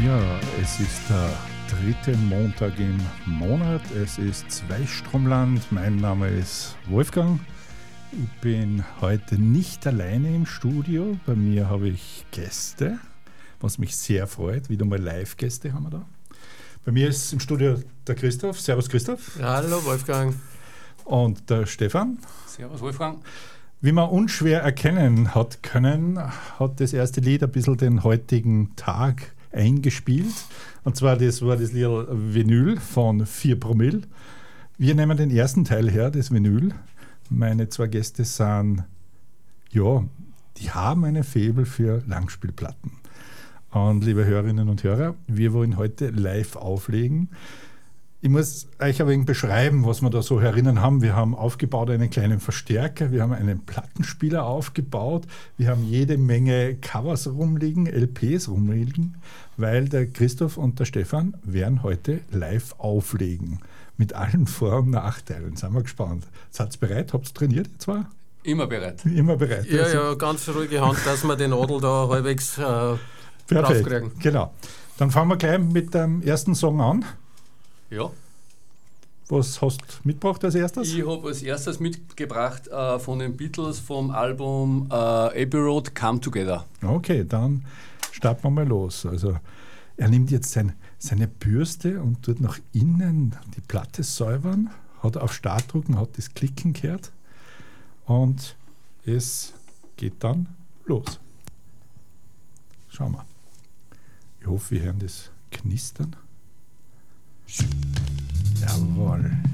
Ja, es ist der dritte Montag im Monat. Es ist Zweistromland. Mein Name ist Wolfgang. Ich bin heute nicht alleine im Studio. Bei mir habe ich Gäste, was mich sehr freut. Wieder mal Live-Gäste haben wir da. Bei mir ist im Studio der Christoph. Servus Christoph. Ja, hallo Wolfgang. Und der Stefan. Servus Wolfgang. Wie man unschwer erkennen hat können, hat das erste Lied ein bisschen den heutigen Tag eingespielt. Und zwar das war das Lied Vinyl von 4 Promille. Wir nehmen den ersten Teil her, das Vinyl. Meine zwei Gäste sind, ja, die haben eine Faible für Langspielplatten. Und liebe Hörerinnen und Hörer, wir wollen heute live auflegen. Ich muss euch ein wenig beschreiben, was wir da so herinnen haben. Wir haben aufgebaut einen kleinen Verstärker, wir haben einen Plattenspieler aufgebaut, wir haben jede Menge Covers rumliegen, LPs rumliegen, weil der Christoph und der Stefan werden heute live auflegen. Mit allen Vor- und Nachteilen. Sind wir gespannt. Seid ihr bereit? Habt ihr trainiert, ihr zwei? Immer bereit. Immer bereit. Ja, ganz ruhige Hand, dass wir den Adel da halbwegs draufkriegen. Genau. Dann fangen wir gleich mit dem ersten Song an. Ja. Was hast du mitgebracht als erstes? Ich habe als erstes mitgebracht von den Beatles vom Album Abbey Road Come Together. Okay, dann starten wir mal los. Also er nimmt jetzt seine Bürste und tut nach innen die Platte säubern, hat auf Start drücken, hat das Klicken gehört und es geht dann los. Schauen wir. Ich hoffe, wir hören das Knistern. Jawohl.